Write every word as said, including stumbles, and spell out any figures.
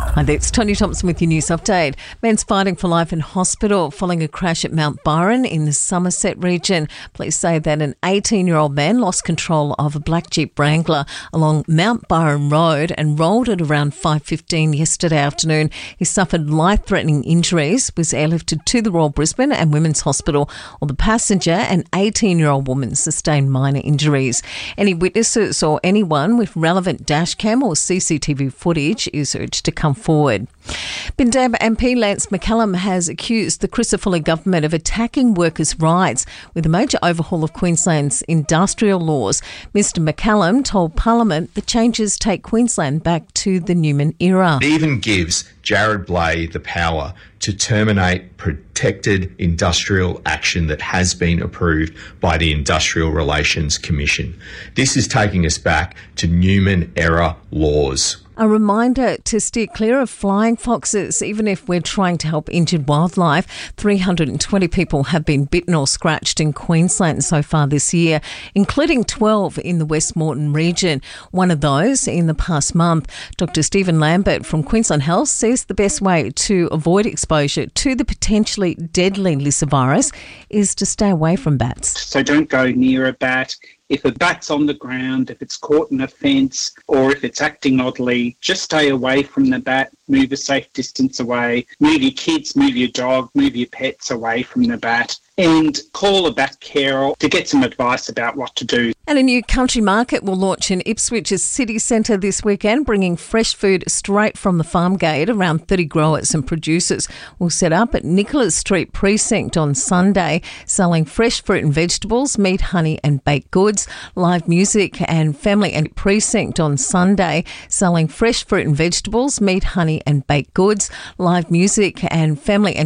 Hi there, it's Tony Thompson with your news update. Men's fighting for life in hospital following a crash at Mount Byron in the Somerset region. Police say that an eighteen-year-old man lost control of a black Jeep Wrangler along Mount Byron Road and rolled at around five fifteen yesterday afternoon. He suffered life-threatening injuries, was airlifted to the Royal Brisbane and Women's Hospital, while the passenger, an eighteen-year-old woman, sustained minor injuries. Any witnesses or anyone with relevant dashcam or C C T V footage is urged to come forward. Bindaba M P Lance McCallum has accused the Crisafulli government of attacking workers' rights with a major overhaul of Queensland's industrial laws. Mr McCallum told Parliament the changes take Queensland back to the Newman era. It even gives Jared Blay the power to terminate protected industrial action that has been approved by the Industrial Relations Commission. This is taking us back to Newman era laws. A reminder to steer clear of flying foxes, even if we're trying to help injured wildlife. three hundred twenty people have been bitten or scratched in Queensland so far this year, including twelve in the West Moreton region. One of those in the past month. Doctor Stephen Lambert from Queensland Health says the best way to avoid exposure to the potentially deadly lyssavirus is to stay away from bats. So don't go near a bat. If a bat's on the ground, if it's caught in a fence, or if it's acting oddly, just stay away from the bat, move a safe distance away, move your kids, move your dog, move your pets away from the bat, and call a bat carer to get some advice about what to do. And a new country market will launch in Ipswich's city centre this weekend, bringing fresh food straight from the farm gate. Around thirty growers and producers will set up at Nicholas Street Precinct on Sunday, selling fresh fruit and vegetables, meat, honey and baked goods. Live music and family and precinct on Sunday, selling fresh fruit and vegetables, meat, honey and baked goods. Live music and family and